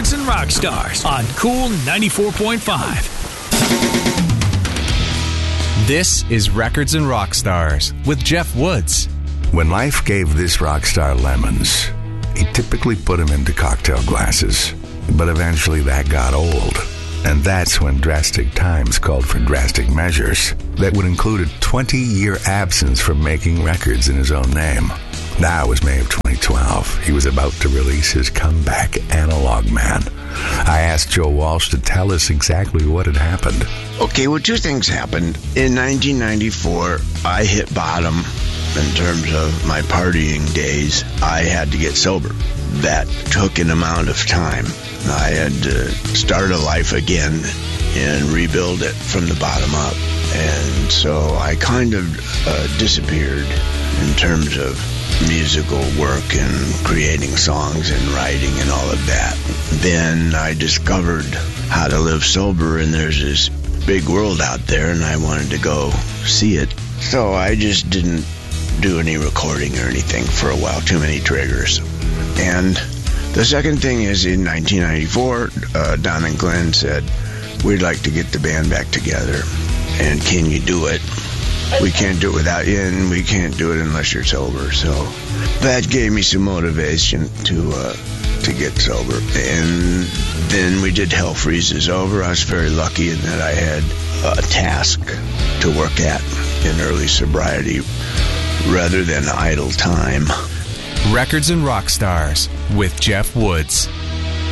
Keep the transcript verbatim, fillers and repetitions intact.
Records and Rock Stars on Cool ninety-four point five. This is Records and Rock Stars with Jeff Woods. When life gave this rock star lemons, he typically put them into cocktail glasses. But eventually that got old. And that's when drastic times called for drastic measures that would include a twenty-year absence from making records in his own name. Now it was May of twenty twelve. He was about to release his comeback, Analog Man. I asked Joe Walsh to tell us exactly what had happened. Okay, well, two things happened. In nineteen ninety-four, I hit bottom in terms of my partying days. I had to get sober. That took an amount of time. I had to start a life again and rebuild it from the bottom up. And so I kind of uh, disappeared in terms of musical work and creating songs and writing and all of that. Then I discovered how to live sober, and there's this big world out there, and I wanted to go see it. So I just didn't do any recording or anything for a while, too many triggers. And the second thing is, in nineteen ninety-four, uh, Don and Glenn said, we'd like to get the band back together, and can you do it? We can't do it without you, and we can't do it unless you're sober. So that gave me some motivation to uh, to get sober. And then we did Hell Freezes Over. I was very lucky in that I had a task to work at in early sobriety rather than idle time. Records and Rock Stars with Jeff Woods.